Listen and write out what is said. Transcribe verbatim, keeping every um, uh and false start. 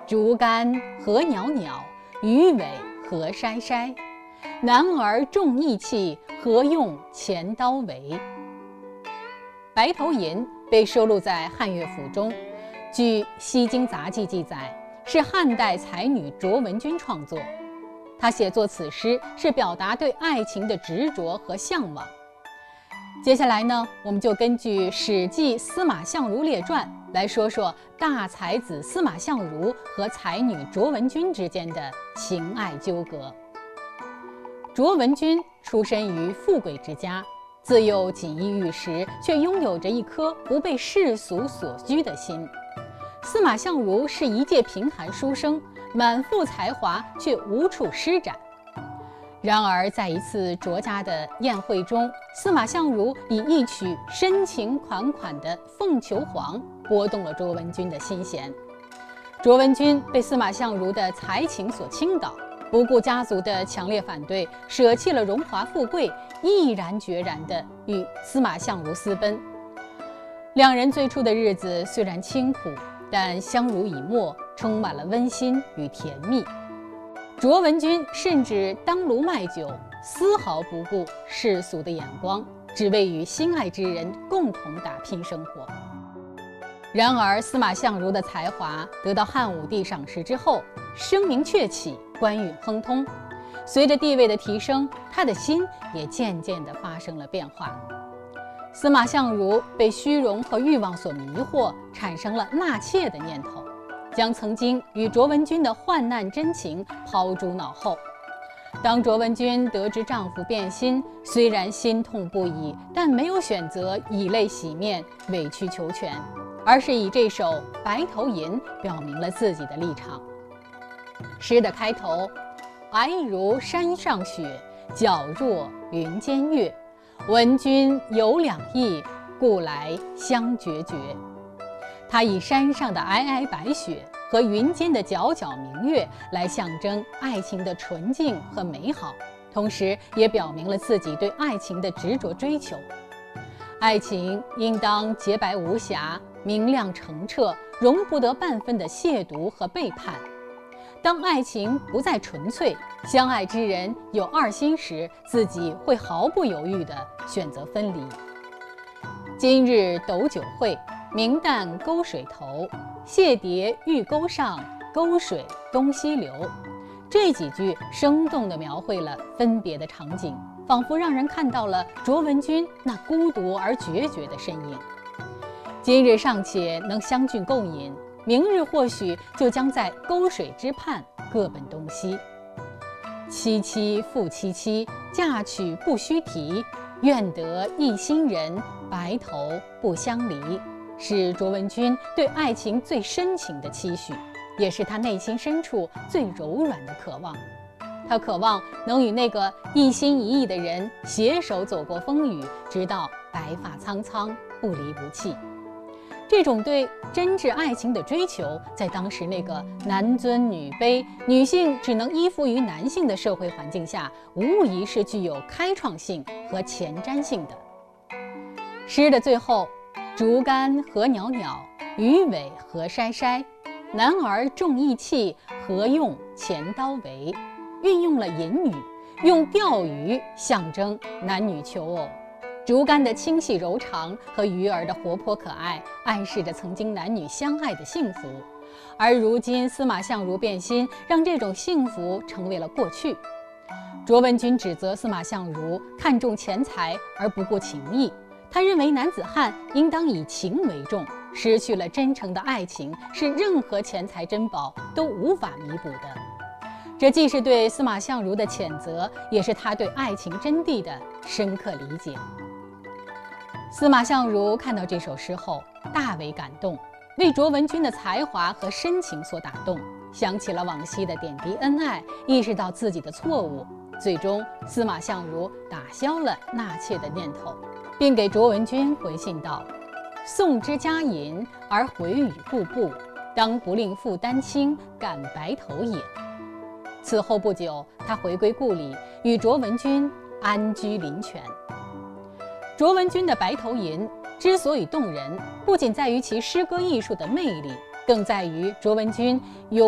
竹竿何袅袅，鱼尾何筛筛。男儿重义气，何用钱刀为？《白头吟》被收录在汉乐府中，据《西京杂记》记载，是汉代才女卓文君创作。她写作此诗是表达对爱情的执着和向往。接下来呢，我们就根据《史记·司马相如列传》来说说大才子司马相如和才女卓文君之间的情爱纠葛。卓文君出身于富贵之家，自幼锦衣玉食，却拥有着一颗不被世俗所拘的心。司马相如是一介贫寒书生，满腹才华却无处施展。然而在一次卓家的宴会中，司马相如以一曲深情款款的《凤求凰》拨动了卓文君的心弦。卓文君被司马相如的才情所倾倒，不顾家族的强烈反对，舍弃了荣华富贵，毅然决然地与司马相如私奔。两人最初的日子虽然清苦，但相濡以沫，充满了温馨与甜蜜。卓文君甚至当炉卖酒，丝毫不顾世俗的眼光，只为与心爱之人共同打拼生活。然而司马相如的才华得到汉武帝赏识之后，声名鹊起，官运亨通。随着地位的提升，他的心也渐渐地发生了变化。司马相如被虚荣和欲望所迷惑，产生了纳妾的念头，将曾经与卓文君的患难真情抛诸脑后。当卓文君得知丈夫变心，虽然心痛不已，但没有选择以泪洗面、委曲求全，而是以这首《白头吟》表明了自己的立场。诗的开头：皑如山上雪，皎若云间月。闻君有两意，故来相决绝。他以山上的皑皑白雪和云间的皎皎明月来象征爱情的纯净和美好，同时也表明了自己对爱情的执着追求。爱情应当洁白无瑕，明亮澄澈，容不得半分的亵渎和背叛。当爱情不再纯粹，相爱之人有二心时，自己会毫不犹豫地选择分离。今日斗酒会，明旦沟水头。蟹蝶玉钩上，沟水东西流。这几句生动地描绘了分别的场景，仿佛让人看到了卓文君那孤独而决绝的身影。今日尚且能相聚共饮，明日或许就将在沟水之畔各奔东西。凄凄复凄凄，嫁娶不须提。愿得一心人，白头不相离。是卓文君对爱情最深情的期许，也是他内心深处最柔软的渴望。他渴望能与那个一心一意的人携手走过风雨，直到白发苍苍，不离不弃。这种对真挚爱情的追求，在当时那个男尊女卑、女性只能依附于男性的社会环境下，无疑是具有开创性和前瞻性的。诗的最后，竹竿何袅袅，鱼尾何筛筛。男儿重义气，何用钱刀为？运用了隐语，用钓鱼象征男女求偶。竹竿的清细柔长和鱼儿的活泼可爱，暗示着曾经男女相爱的幸福。而如今司马相如变心，让这种幸福成为了过去。卓文君指责司马相如看重钱财而不顾情义，他认为男子汉应当以情为重，失去了真诚的爱情是任何钱财珍宝都无法弥补的。这既是对司马相如的谴责，也是他对爱情真谛的深刻理解。司马相如看到这首诗后大为感动，为卓文君的才华和深情所打动，想起了往昔的点滴恩爱，意识到自己的错误，最终司马相如打消了纳妾的念头，并给卓文君回信道：宋之佳饮而回与故步，当不令负担轻，感白头也。此后不久，他回归故里，与卓文君安居林泉。卓文君的《白头吟》之所以动人，不仅在于其诗歌艺术的魅力，更在于卓文君有